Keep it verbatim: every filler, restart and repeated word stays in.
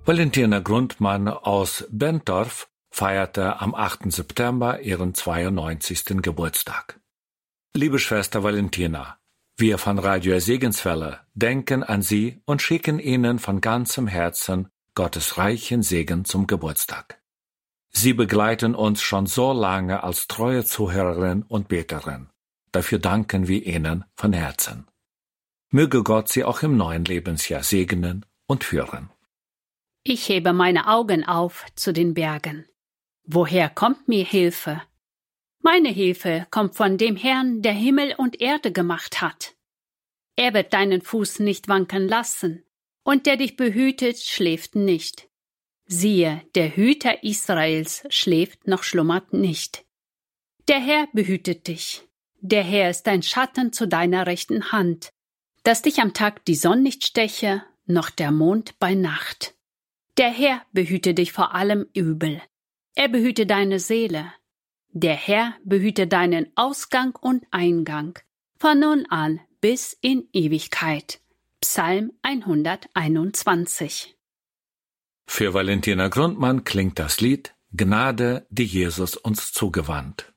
Valentina Grundmann aus Bentorf feierte am achten September ihren zweiundneunzigsten Geburtstag. Liebe Schwester Valentina, wir von Radio Segenswelle denken an Sie und schicken Ihnen von ganzem Herzen Gottes reichen Segen zum Geburtstag. Sie begleiten uns schon so lange als treue Zuhörerin und Beterin. Dafür danken wir Ihnen von Herzen. Möge Gott Sie auch im neuen Lebensjahr segnen und führen. Ich hebe meine Augen auf zu den Bergen. Woher kommt mir Hilfe? Meine Hilfe kommt von dem Herrn, der Himmel und Erde gemacht hat. Er wird deinen Fuß nicht wanken lassen, und der dich behütet, schläft nicht. Siehe, der Hüter Israels schläft noch schlummert nicht. Der Herr behütet dich. Der Herr ist dein Schatten zu deiner rechten Hand, dass dich am Tag die Sonne nicht steche, noch der Mond bei Nacht. Der Herr behüte dich vor allem Übel. Er behüte deine Seele. Der Herr behüte deinen Ausgang und Eingang, von nun an bis in Ewigkeit. Psalm hunderteinundzwanzig. Für Valentina Grundmann klingt das Lied Gnade, die Jesus uns zugewandt.